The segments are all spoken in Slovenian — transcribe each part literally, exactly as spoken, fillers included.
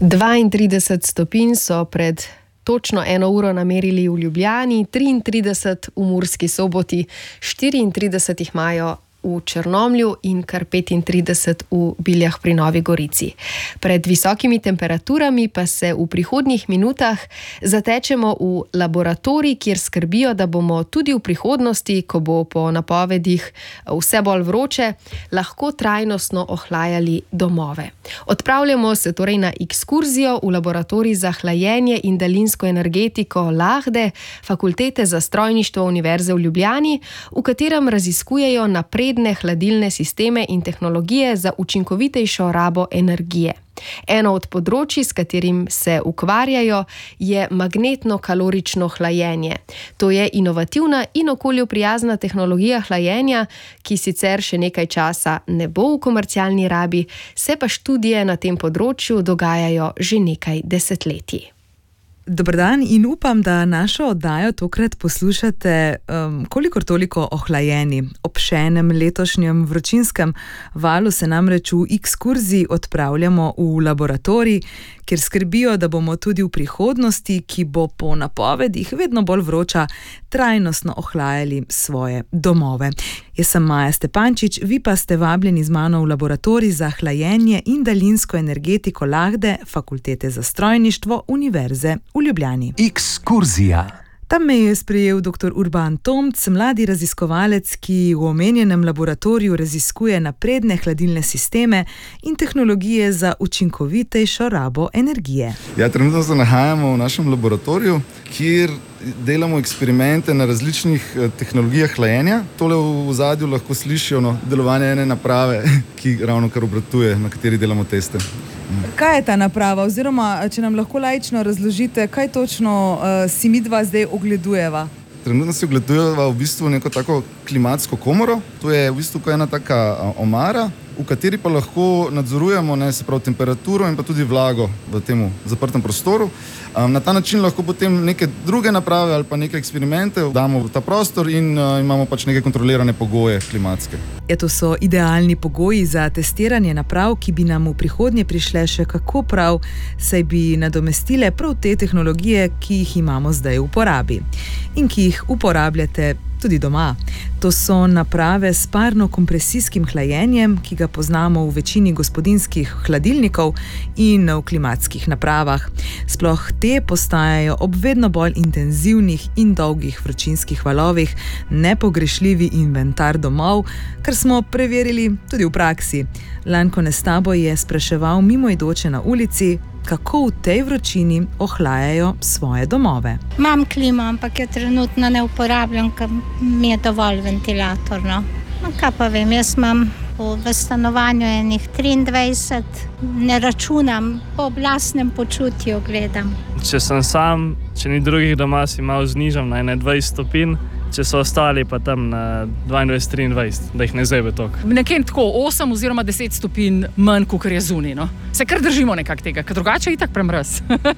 dvaintrideset stopinj so pred točno eno uro namerili v Ljubljani, triintrideset v Murski Soboti, štiriintrideset jih imajo v Črnomlju in kar petintrideset v Biljah pri Novi Gorici. Pred visokimi temperaturami pa se v prihodnjih minutah zatečemo v laboratorij, kjer skrbijo, da bomo tudi v prihodnosti, ko bo po napovedih vse bolj vroče, lahko trajnostno ohlajali domove. Odpravljamo se torej na ekskurzijo v laboratorij za hlajenje in daljinsko energetiko Lahde, Fakultete za strojništvo Univerze v Ljubljani, v katerem raziskujejo napredne hladilne sisteme in tehnologije za učinkovitejšo rabo energije. Eno od področij, s katerim se ukvarjajo, je magnetno-kalorično hlajenje. To je inovativna in okolju prijazna tehnologija hlajenja, ki sicer še nekaj časa ne bo v komercialni rabi, se pa študije na tem področju dogajajo že nekaj desetletij. Dober dan in upam, da našo oddajo tokrat poslušate um, kolikor toliko ohlajeni. Ob še enem letošnjem vročinskem valu se namreč v ekskurziji odpravljamo v laboratorij, kjer skrbijo, da bomo tudi v prihodnosti, ki bo po napovedih vedno bolj vroča, trajnostno ohlajali svoje domove. Jaz sem Maja Stepančič, vi pa ste vabljeni z mano v laboratorij za hlajenje in daljinsko energetiko Lahde, Fakultete za strojništvo Univerze v Ljubljani. Ekskurzija. Tam me je sprejel doktor Urban Tomc, mladi raziskovalec, ki v omenjenem laboratoriju raziskuje napredne hladilne sisteme in tehnologije za učinkovitejšo rabo energije. Ja, trenutno se nahajamo v našem laboratoriju, kjer delamo eksperimente na različnih tehnologijah hlajenja. Tole v ozadju lahko slišijo no, delovanje ene naprave, ki ravno kar obratuje, na kateri delamo teste. Kaj je ta naprava? Oziroma, če nam lahko laično razložite, kaj točno uh, si midva zdaj ogledujeva? Trenutno si ogledujeva v bistvu neko tako klimatsko komoro. To je v bistvu ena taka omara, v kateri pa lahko nadzorujemo ne, se pravi, temperaturo in pa tudi vlago v tem zaprtem prostoru. Um, na ta način lahko potem neke druge naprave ali pa neke eksperimente damo v ta prostor in uh, imamo pač neke kontrolirane pogoje klimatske. Ja, to so idealni pogoji za testiranje naprav, ki bi nam v prihodnje prišle še kako prav, saj bi nadomestile prav te tehnologije, ki jih imamo zdaj v uporabi in ki jih uporabljate tudi doma. To so naprave s parno-kompresijskim hlajenjem, ki ga poznamo v večini gospodinjskih hladilnikov in v klimatskih napravah. Sploh te postajajo ob vedno bolj intenzivnih in dolgih vročinskih valovih nepogrešljivi inventar domov, kar smo preverili tudi v praksi. Lanko Nestabo je spraševal mimoidoče na ulici, kako v tej vročini ohlajajo svoje domove. Imam klimo, ampak jo trenutno ne uporabljam, ker mi je dovolj ventilator. No. No, kaj pa vem, jaz imam v stanovanju enih triindvajset, ne računam, po oblastnem počutju gledam. Če sem sam, če ni drugih doma, si malo znižam na ene dvajset stopinj, če so ostali pa tam na dvaindvajset triindvajset, da jih ne zebe toliko. Nekje tako osem oziroma deset stopinj manj, kakor je zunaj, no. Se kar držimo nekako tega, ker drugače je itak premraz.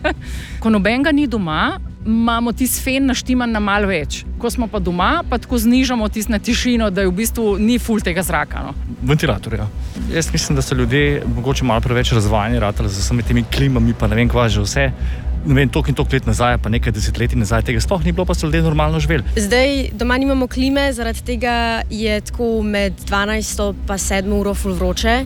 Ko nobenega ni doma, imamo tisti fen naštiman na malo več. Ko smo pa doma, pa tako znižamo tisto na tišino, da je v bistvu ni ful tega zraka, no. Ventilator, ja. Jaz mislim, da so ljudje mogoče malo preveč razvajeni ratali z vsemi temi klimami, pa ne vem kva že vse. Ne vem, toliko in toliko let nazaj, pa nekaj desetletij nazaj, tega sploh ni bilo, pa so ljudje normalno živeli. Zdaj doma nimamo klime, zaradi tega je tako med dvanajsto pa sedmo uro ful vroče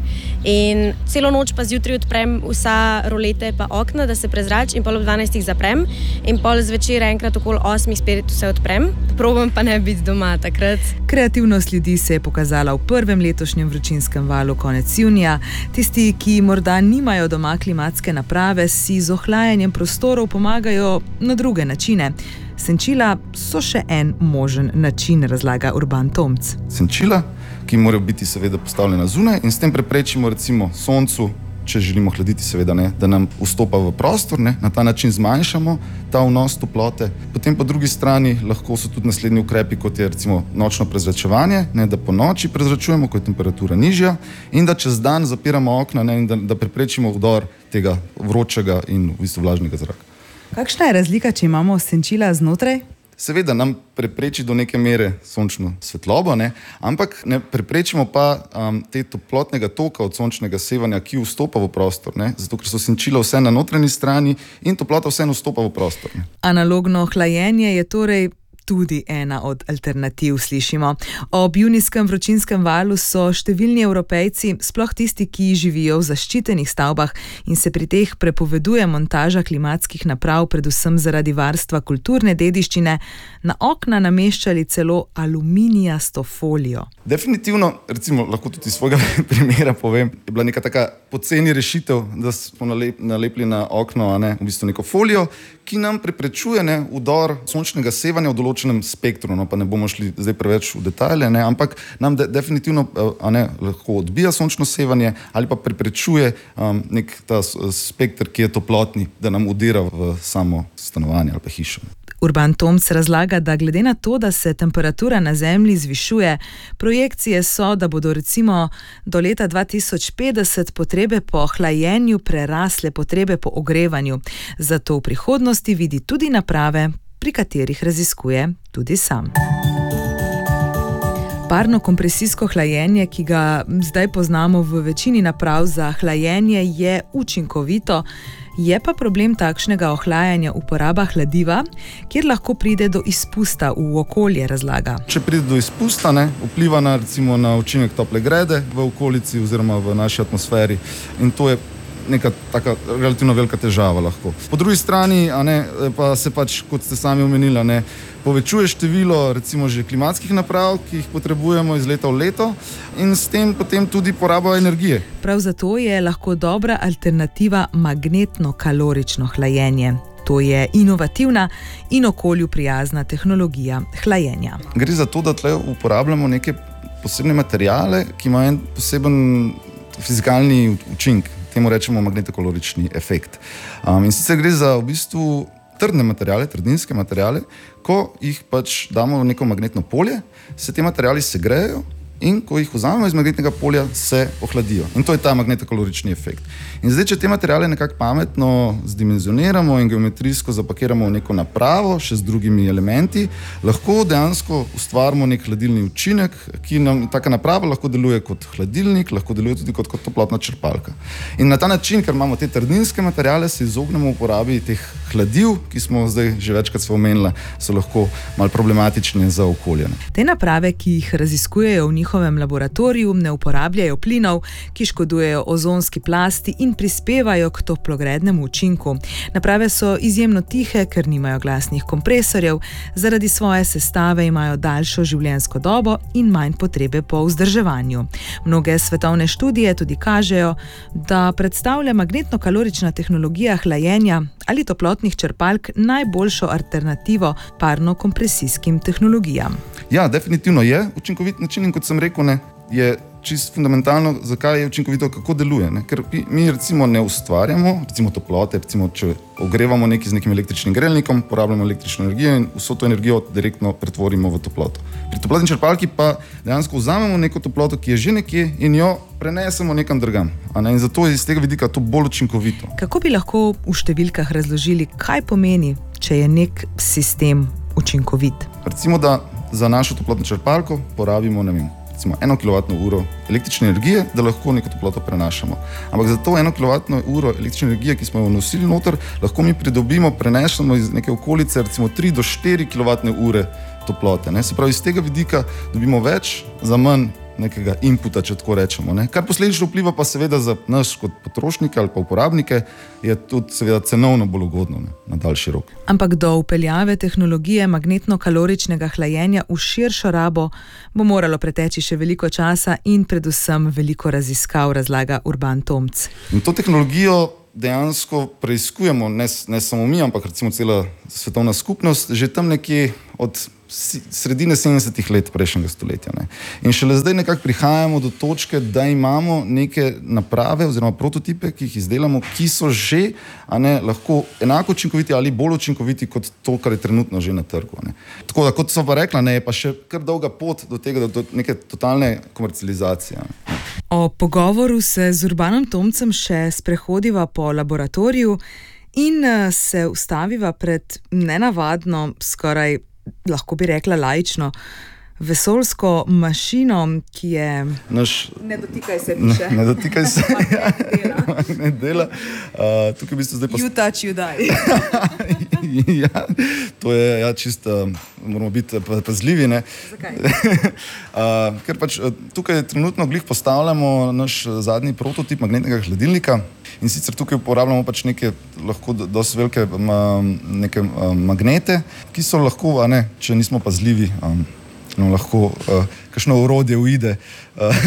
in celo noč pa zjutraj odprem vsa rolete pa okna, da se prezrači in pol ob dvanajstih zaprem in pol zvečer enkrat okoli osmih spet vse odprem. Probam pa ne biti doma takrat. Kreativnost ljudi se je pokazala v prvem letošnjem vročinskem valu konec junija. Tisti, ki morda nimajo doma klimatske naprave, si z ohlajanjem prostora pomagajo na druge načine. Senčila so še en možen način, razlaga Urban Tomc. Senčila, ki morajo biti seveda postavljena zunaj in s tem preprečimo recimo soncu, če želimo hladiti seveda ne, da nam vstopa v prostor, ne, na ta način zmanjšamo ta vnos toplote. Potem po drugi strani lahko so tudi naslednji ukrepi, kot je recimo nočno prezračevanje, ne, da po noči prezračujemo, ko je temperatura nižja in da čez dan zapiramo okna, ne, in da, da preprečimo vdor tega vročega in v bistvu vlažnega zraka. Kakšna je razlika, če imamo senčila znotraj seveda nam prepreči do neke mere sončno svetlobo, ne? Ampak ne preprečimo pa um, te toplotnega toka od sončnega sevanja, ki vstopa v prostor, ne? Zato ker so senčila vse na notranji strani in toplota vseeno vstopa v prostor. Ne? Analogno hlajenje je torej tudi ena od alternativ, slišimo. Ob junijskem vročinskem valu so številni Evropejci, sploh tisti, ki živijo v zaščitenih stavbah in se pri teh prepoveduje montaža klimatskih naprav, predvsem zaradi varstva kulturne dediščine, na okna nameščali celo aluminijasto folijo. Definitivno, recimo, lahko tudi iz svojega primera povem, je bila neka taka poceni rešitev, da smo nalep, nalepili na okno, a ne, v bistvu neko folijo, ki nam preprečuje ne, vdor sončnega sevanja v določenem spektru, no pa ne bomo šli zdaj preveč v detajle, ne, ampak nam de, definitivno a ne, lahko odbija sončno sevanje ali pa preprečuje um, nek ta spektr, ki je toplotni, da nam udira v samo stanovanje ali pa hišo. Urban Tomc razlaga, da glede na to, da se temperatura na Zemlji zvišuje, projekcije so, da bodo recimo do leta dva tisoč petdeset potrebe po hlajenju prerasle potrebe po ogrevanju. Zato v prihodnosti vidi tudi naprave, pri katerih raziskuje tudi sam. Parno kompresijsko hlajenje, ki ga zdaj poznamo v večini naprav za hlajenje, je učinkovito. Je pa problem takšnega ohlajanja uporaba hladiva, kjer lahko pride do izpusta v okolje, razlaga. Če pride do izpusta, ne, vpliva na, recimo, na učinek tople grede v okolici oziroma v naši atmosferi in to je neka taka relativno velika težava lahko. Po drugi strani a ne, pa se pač, kot ste sami omenili, ne, povečuje število recimo že klimatskih naprav, ki jih potrebujemo iz leta v leto in s tem potem tudi poraba energije. Prav zato je lahko dobra alternativa magnetno-kalorično hlajenje. To je inovativna in okolju prijazna tehnologija hlajenja. Gre za to, da tle uporabljamo neke posebne materiale, ki imajo en poseben fizikalni učinek. Temu rečemo magnetokalorični efekt. Um, in sicer gre za v bistvu trdne materiale, trdinske materiale, ko jih pač damo v neko magnetno polje, se te materiali segrejejo in ko jih vzamemo iz magnetnega polja, se ohladijo. In to je ta magnetokalorični efekt. In zdaj, če te materiale nekako pametno zdimenzioniramo in geometrijsko zapakiramo v neko napravo, še z drugimi elementi, lahko dejansko ustvarimo nek hladilni učinek, ki nam taka naprava lahko deluje kot hladilnik, lahko deluje tudi kot, kot toplotna črpalka. In na ta način, ker imamo te trdinske materiale, se izognemo uporabi teh hladiv, ki smo zdaj že večkrat sva omenila, so lahko malo problematične za okolje. Te naprave, ki jih raziskujejo v njihovem laboratoriju, ne uporabljajo plinov, ki škodujejo ozonski plasti in prispevajo k toplogrednemu učinku. Naprave so izjemno tihe, ker nimajo glasnih kompresorjev, zaradi svoje sestave imajo daljšo življenjsko dobo in manj potrebe po vzdrževanju. Mnoge svetovne študije tudi kažejo, da predstavlja magnetno-kalorična tehnologija hlajenja ali toplotnih črpalk najboljšo alternativo parno-kompresijskim tehnologijam. Ja, definitivno je učinkovit način in kot sem rekel, ne, je čisto fundamentalno, zakaj je učinkovito, kako deluje. Ne? Ker mi recimo ne ustvarjamo, recimo toplote, recimo če ogrevamo nekaj z nekim električnim grelnikom, porabljamo električno energijo in vso to energijo direktno pretvorimo v toploto. Pri toplotni črpalki pa dejansko vzamemo neko toploto, ki je že nekje in jo prenesemo nekam drugam. A ne? In zato je iz tega vidika to bolj učinkovito. Kako bi lahko v številkah razložili, kaj pomeni, če je nek sistem učinkovit? Recimo, da za našo toplotno črpalko porabimo, ne vem, recimo eno kilovatno uro električne energije, da lahko neko toploto prenašamo. Ampak za to eno kilovatno uro električne energije, ki smo jo vnosili noter, lahko mi pridobimo, prenesemo iz neke okolice recimo tri do štiri kilovatne ure toplote. Ne? Se pravi, iz tega vidika dobimo več za manj nekega inputa, če tako rečemo. Ne? Kar posledično vpliva pa seveda za nas kot potrošnike ali pa uporabnike, je tudi seveda cenovno bolj ugodno, ne? Na daljši rok. Ampak do vpeljave tehnologije magnetno-kaloričnega hlajenja v širšo rabo bo moralo preteči še veliko časa in predvsem veliko raziskav, razlaga Urban Tomc. In to tehnologijo dejansko preiskujemo, ne, ne samo mi, ampak recimo cela svetovna skupnost, že tam nekje od sredine sedemdesetih let prejšnjega stoletja. Ne. In šele zdaj nekako prihajamo do točke, da imamo neke naprave oziroma prototipe, ki jih izdelamo, ki so že a ne, lahko enako učinkoviti ali bolj učinkoviti kot to, kar je trenutno že na trgu. Ne. Tako da, kot so pa rekla, ne, je pa še kar dolga pot do tega, do neke totalne komercializacije. Ne. O pogovoru se z Urbanom Tomcem še sprehodiva po laboratoriju in se ustaviva pred nenavadno, skoraj lahko bi rekla laično, vesoljsko mašino, ki je... Naš... Ne dotikaj se, piše. Ne, ne dotikaj se. Ne dela. Uh, tukaj v bistvu zdaj post... You touch, you die. Ja, to je ja, čisto, moramo biti pazljivi, ne. Zakaj? uh, ker pač tukaj trenutno glih postavljamo naš zadnji prototip magnetnega hladilnika in sicer tukaj uporabljamo pač neke lahko dosti velike um, neke um, magnete, ki so lahko, a ne, če nismo pazljivi, um, no, lahko uh, kakšno orodje uide uh,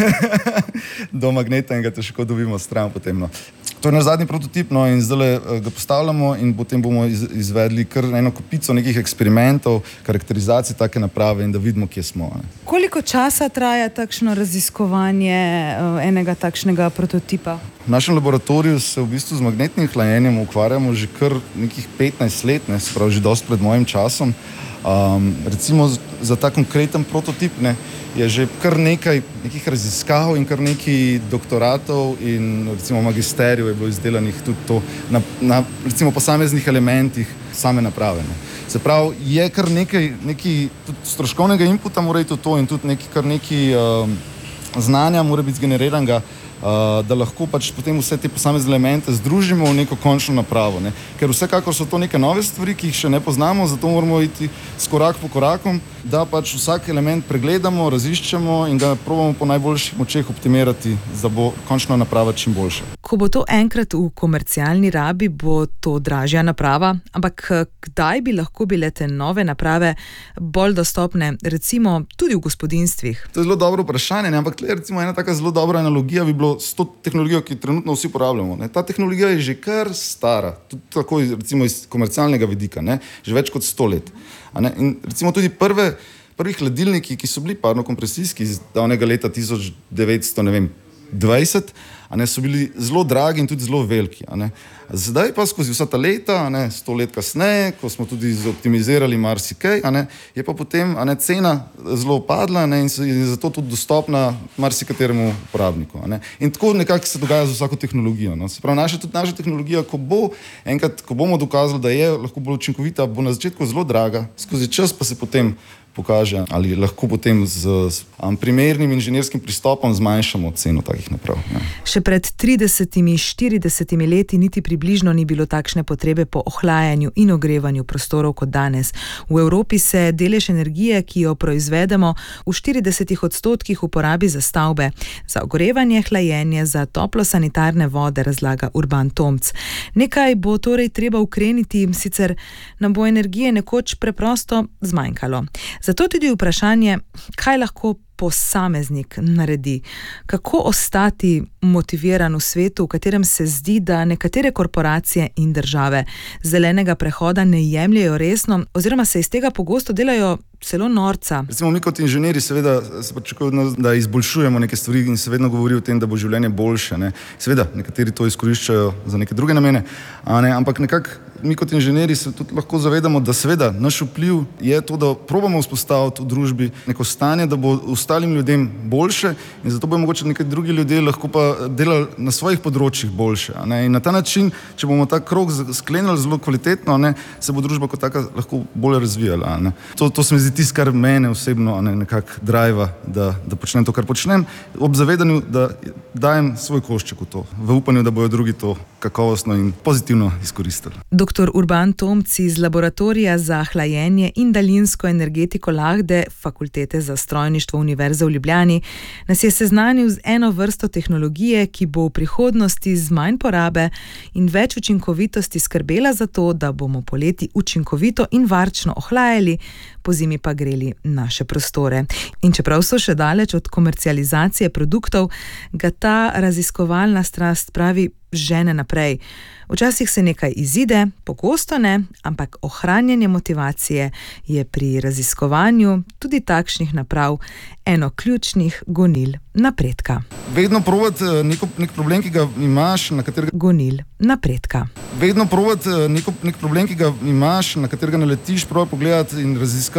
do magneta in ga težko dobimo stran potem. No. To je naš zadnji prototip, no, in zdaj uh, ga postavljamo in potem bomo iz, izvedli kar eno kopico nekih eksperimentov, karakterizacij take naprave in da vidimo, kje smo. Ne. Koliko časa traja takšno raziskovanje uh, enega takšnega prototipa? V našem laboratoriju se v bistvu z magnetnim hlajenjem ukvarjamo že kar nekih petnajst let, ne, sprav že dosti pred mojim časom. Um, recimo za ta konkreten prototip ne, je že kar nekaj nekih raziskav in kar nekaj doktoratov in recimo magisterijev je bilo izdelanih tudi to na, na recimo posameznih elementih same naprave. Ne. Se pravi, je kar nekaj, nekaj tudi stroškovnega inputa mora iti v to in tudi nekaj, kar nekaj um, znanja mora biti zgeneriranega, Uh, da lahko pač potem vse te posamezne elemente združimo v neko končno napravo. Ne? Ker vsekakor so to neke nove stvari, ki jih še ne poznamo, zato moramo iti s korak po korakom, da pač vsak element pregledamo, raziščemo in ga probamo po najboljših močeh optimirati, da bo končna naprava čim boljša. Ko bo to enkrat v komercialni rabi, bo to dražja naprava, ampak kdaj bi lahko bile te nove naprave bolj dostopne, recimo tudi v gospodinjstvih? To je zelo dobro vprašanje, ne? Ampak tle, recimo ena taka zelo dobra analogija bi bilo s to tehnologijo, ki trenutno vsi uporabljamo. Ne. Ta tehnologija je že kar stara, tudi tako recimo iz komercialnega vidika, ne, že več kot sto let. A ne. In recimo tudi prve, prvi hladilniki, ki so bili parno-kompresijski iz davnega leta tisoč devetsto dvajset, a ne, so bili zelo dragi in tudi zelo veliki. A ne. Zdaj pa skozi vsa ta leta, a ne, sto let kasneje, ko smo tudi zoptimizirali marsikaj, a ne, je pa potem a ne, cena zelo padla, ne, in je zato tudi dostopna marsikateremu uporabniku. A ne. In tako nekako se dogaja z vsako tehnologijo. No. Se pravi, naša, tudi naša tehnologija, ko bo enkrat, ko bomo dokazali, da je lahko bolj učinkovita, bo na začetku zelo draga, skozi čas pa se potem pokaže, ali lahko potem z, z um, primernim inženirskim pristopom zmanjšamo ceno takih naprav. Ja. Še pred tridesetimi, štiridesetimi leti niti približno ni bilo takšne potrebe po ohlajanju in ogrevanju prostorov kot danes. V Evropi se delež energije, ki jo proizvedemo, v štiridesetih odstotkih uporabi za stavbe, za ogrevanje, hlajenje, za toplo sanitarne vode, razlaga Urban Tomc. Nekaj bo torej treba ukreniti, sicer nam bo energije nekoč preprosto zmanjkalo. Zato tudi vprašanje, kaj lahko posameznik naredi, kako ostati motiviran v svetu, v katerem se zdi, da nekatere korporacije in države zelenega prehoda ne jemljajo resno, oziroma se iz tega pogosto delajo celo norca. Recimo mi kot inženirji seveda se pričakujemo, da izboljšujemo neke stvari in se vedno govori o tem, da bo življenje boljše. Ne. Seveda, nekateri to izkoriščajo za neke druge namene, a ne, ampak nekako mi kot inženirji se tudi lahko zavedamo, da seveda naš vpliv je to, da probamo vzpostaviti v družbi neko stanje, da bo ostalim ljudem boljše in zato bojo mogoče neki drugi ljudje lahko pa delali na svojih področjih boljše. A ne. In na ta način, če bomo ta krog sklenili zelo kvalitetno, a ne, se bo družba kot taka lahko bolj razvijala. A ne. To, to se mi zdi tisto, kar mene osebno a ne, nekako driva, da, da počnem to, kar počnem, ob zavedanju, da dajem svoj košček v to, v upanju, da bojo drugi to kakovostno in pozitivno izkoristili. Doktor Urban Tomc iz laboratorija za hlajenje in daljinsko energetiko Lahde, Fakultete za strojništvo Univerze v Ljubljani, nas je seznanil z eno vrsto tehnologije, ki bo v prihodnosti z manj porabe in več učinkovitosti skrbela za to, da bomo poleti učinkovito in varčno ohlajali, pozimi pa greli naše prostore. In čeprav so še daleč od komercializacije produktov, ga ta raziskovalna strast pravi žene naprej. Včasih se nekaj izide, pogosto ne, ampak ohranjanje motivacije je pri raziskovanju tudi takšnih naprav eno ključnih gonil napredka. Vedno probati neko, nek problem, ki ga imaš, na katerega... Gonil napredka. Vedno probati neko, nek problem, ki ga imaš, na katerega naletiš, probati pogledati in raziskati